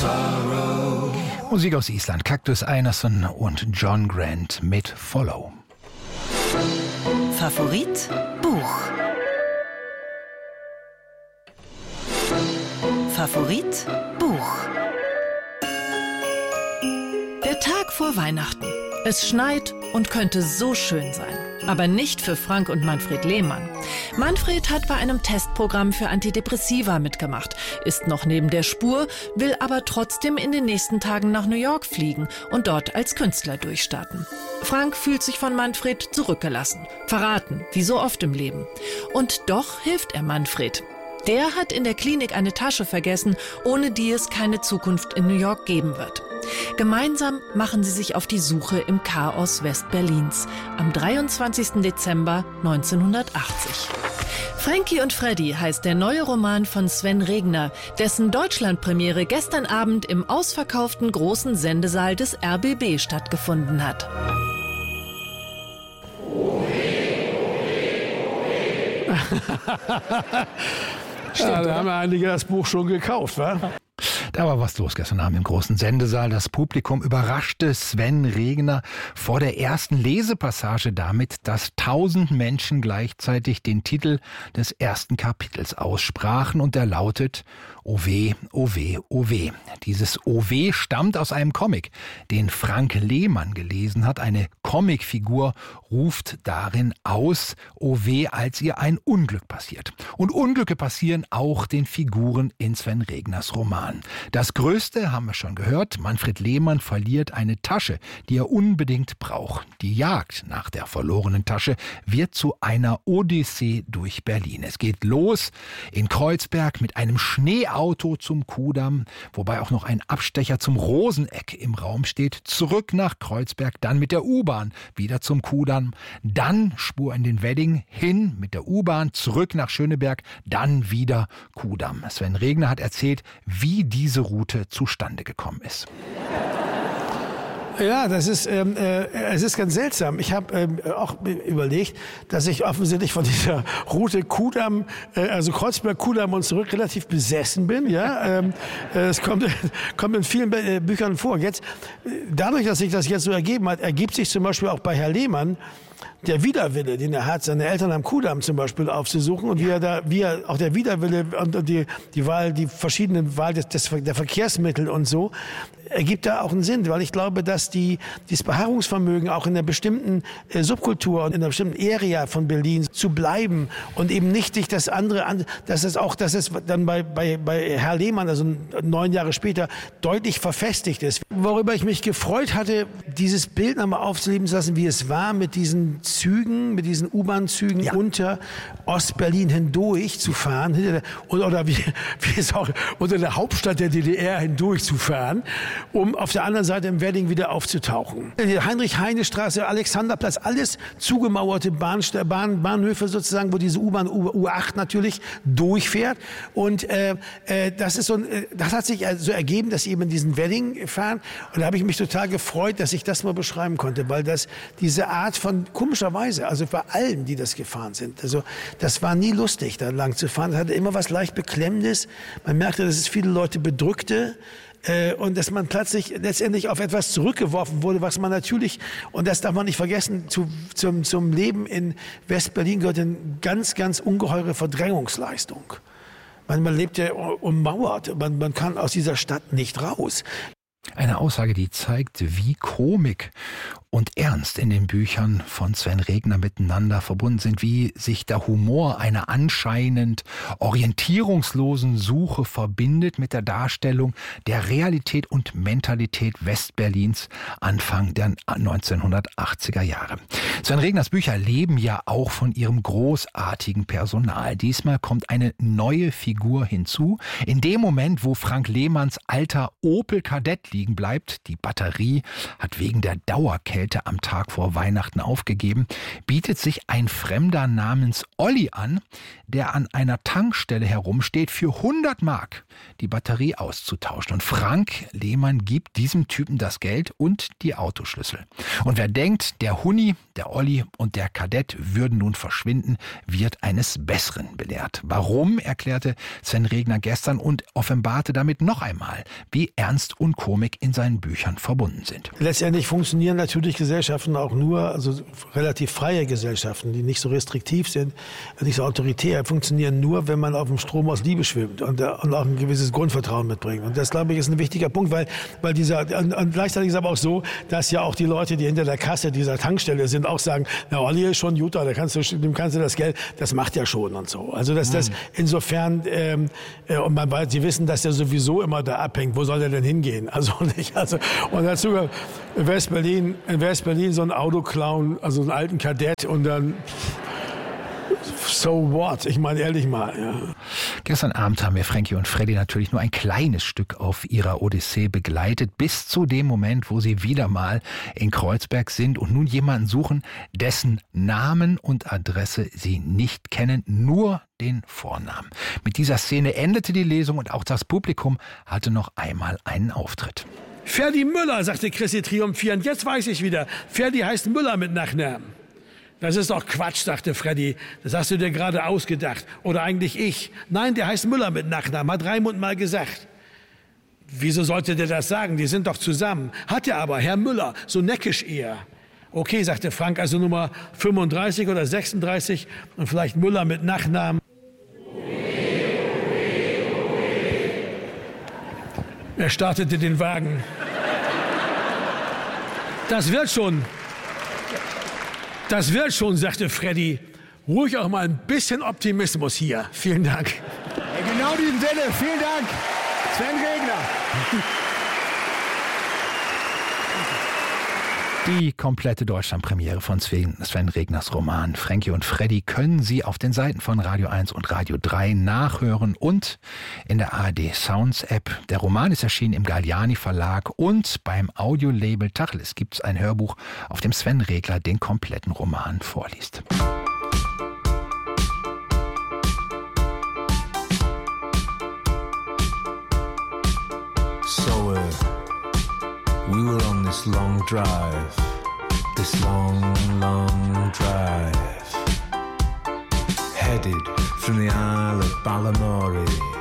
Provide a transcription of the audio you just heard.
Musik aus Island, Cactus Einarsson und John Grant mit Follow. Favorit Buch. Favorit Buch. Der Tag vor Weihnachten. Es schneit und könnte so schön sein. Aber nicht für Frank und Manfred Lehmann. Manfred hat bei einem Testprogramm für Antidepressiva mitgemacht, ist noch neben der Spur, will aber trotzdem in den nächsten Tagen nach New York fliegen und dort als Künstler durchstarten. Frank fühlt sich von Manfred zurückgelassen, verraten, wie so oft im Leben. Und doch hilft er Manfred. Der hat in der Klinik eine Tasche vergessen, ohne die es keine Zukunft in New York geben wird. Gemeinsam machen sie sich auf die Suche im Chaos Westberlins am 23. Dezember 1980. Frankie und Freddy heißt der neue Roman von Sven Regner, dessen Deutschlandpremiere gestern Abend im ausverkauften großen Sendesaal des RBB stattgefunden hat. Ja, da haben einige das Buch schon gekauft, wa? Da war was los gestern Abend im großen Sendesaal. Das Publikum überraschte Sven Regner vor der ersten Lesepassage damit, dass 1000 Menschen gleichzeitig den Titel des ersten Kapitels aussprachen und der lautet O weh, o weh, o weh. Dieses O weh stammt aus einem Comic, den Frank Lehmann gelesen hat. Eine Comicfigur ruft darin aus O weh, als ihr ein Unglück passiert. Und Unglücke passieren auch den Figuren in Sven Regners Roman. Das Größte haben wir schon gehört. Manfred Lehmann verliert eine Tasche, die er unbedingt braucht. Die Jagd nach der verlorenen Tasche wird zu einer Odyssee durch Berlin. Es geht los in Kreuzberg mit einem Schneeauto zum Kudamm, wobei auch noch ein Abstecher zum Roseneck im Raum steht. Zurück nach Kreuzberg, dann mit der U-Bahn wieder zum Kudamm, dann Spur in den Wedding, hin mit der U-Bahn, zurück nach Schöneberg, dann wieder Kudamm. Sven Regner hat erzählt, wie diese Route zustande gekommen ist. Ja, es ist ganz seltsam. Ich habe auch überlegt, dass ich offensichtlich von dieser Route Kudamm, also Kreuzberg-Kudamm und zurück relativ besessen bin. Ja, es kommt in vielen Büchern vor. Jetzt, dadurch, dass sich das jetzt so ergeben hat, ergibt sich zum Beispiel auch bei Herrn Lehmann der Widerwille, den er hat, seine Eltern am Kudamm zum Beispiel aufzusuchen und wie er auch der Widerwille und die verschiedenen Wahl der Verkehrsmittel und so, ergibt da auch einen Sinn, weil ich glaube, dass dieses Beharrungsvermögen auch in einer bestimmten Subkultur und in einer bestimmten Area von Berlin zu bleiben und eben nicht sich das andere dass es dann bei Herr Lehmann, also 9 Jahre später, deutlich verfestigt ist. Worüber ich mich gefreut hatte, dieses Bild nochmal aufzuleben zu lassen, wie es war, mit diesen Zügen, mit diesen U-Bahn-Zügen unter Ostberlin hindurch zu fahren, oder wie es auch unter der Hauptstadt der DDR hindurch zu fahren, um auf der anderen Seite im Wedding wieder aufzutauchen. Die Heinrich-Heine-Straße, Alexanderplatz, alles zugemauerte Bahnhöfe sozusagen, wo diese U-Bahn U8 natürlich durchfährt. Und das hat sich so ergeben, dass sie eben in diesen Wedding fahren. Und da habe ich mich total gefreut, dass ich das mal beschreiben konnte, weil diese Art von, komischerweise, also bei allen, die das gefahren sind, also das war nie lustig, da lang zu fahren. Das hatte immer was leicht Beklemmendes. Man merkte, dass es viele Leute bedrückte. Und dass man plötzlich letztendlich auf etwas zurückgeworfen wurde, was man natürlich, und das darf man nicht vergessen, zum Leben in Westberlin gehört eine ganz, ganz ungeheure Verdrängungsleistung. Man lebt ja ummauert, man kann aus dieser Stadt nicht raus. Eine Aussage, die zeigt, wie Komik und Ernst in den Büchern von Sven Regner miteinander verbunden sind, wie sich der Humor einer anscheinend orientierungslosen Suche verbindet mit der Darstellung der Realität und Mentalität Westberlins Anfang der 1980er Jahre. Sven Regners Bücher leben ja auch von ihrem großartigen Personal. Diesmal kommt eine neue Figur hinzu. In dem Moment, wo Frank Lehmanns alter Opel Kadett liegen bleibt, die Batterie hat wegen der Dauerkälte Kälte am Tag vor Weihnachten aufgegeben, bietet sich ein Fremder namens Olli an, der an einer Tankstelle herumsteht, für 100 Mark die Batterie auszutauschen. Und Frank Lehmann gibt diesem Typen das Geld und die Autoschlüssel. Und wer denkt, der Huni, der Olli und der Kadett würden nun verschwinden, wird eines Besseren belehrt. Warum, erklärte Sven Regner gestern und offenbarte damit noch einmal, wie Ernst und Komik in seinen Büchern verbunden sind. Letztendlich funktionieren natürlich Gesellschaften auch nur, also relativ freie Gesellschaften, die nicht so restriktiv sind, nicht so autoritär, funktionieren nur, wenn man auf dem Strom aus Liebe schwimmt und auch ein gewisses Grundvertrauen mitbringt. Und das, glaube ich, ist ein wichtiger Punkt, weil und gleichzeitig ist aber auch so, dass ja auch die Leute, die hinter der Kasse dieser Tankstelle sind, auch sagen, na, Olli ist schon Jutta, dem kannst du das Geld, das macht ja schon und so. Also das insofern, und sie wissen, dass der sowieso immer da abhängt, wo soll der denn hingehen? Also nicht, und dazu in West-Berlin so ein Auto klauen, also einen alten Kadett und dann so what? Ich meine ehrlich mal. Ja. Gestern Abend haben wir Frankie und Freddy natürlich nur ein kleines Stück auf ihrer Odyssee begleitet, bis zu dem Moment, wo sie wieder mal in Kreuzberg sind und nun jemanden suchen, dessen Namen und Adresse sie nicht kennen, nur den Vornamen. Mit dieser Szene endete die Lesung und auch das Publikum hatte noch einmal einen Auftritt. Ferdi Müller, sagte Chrissy triumphierend. Jetzt weiß ich wieder. Ferdi heißt Müller mit Nachnamen. Das ist doch Quatsch, sagte Freddy. Das hast du dir gerade ausgedacht. Oder eigentlich ich. Nein, der heißt Müller mit Nachnamen, hat Raimund mal gesagt. Wieso sollte der das sagen? Die sind doch zusammen. Hat er aber, Herr Müller, so neckisch eher. Okay, sagte Frank, also Nummer 35 oder 36 und vielleicht Müller mit Nachnamen. Er startete den Wagen. Das wird schon, sagte Freddy. Ruhig auch mal ein bisschen Optimismus hier. Vielen Dank. In genau diesem Sinne, vielen Dank, Sven Regner. Die komplette Deutschlandpremiere von Sven Regners Roman Frankie und Freddy können Sie auf den Seiten von Radio 1 und Radio 3 nachhören und in der ARD Sounds App. Der Roman ist erschienen im Galliani Verlag und beim Audiolabel Tacheles gibt es ein Hörbuch, auf dem Sven Regner den kompletten Roman vorliest. So we were on this long drive, this long drive, headed from the Isle of Balamory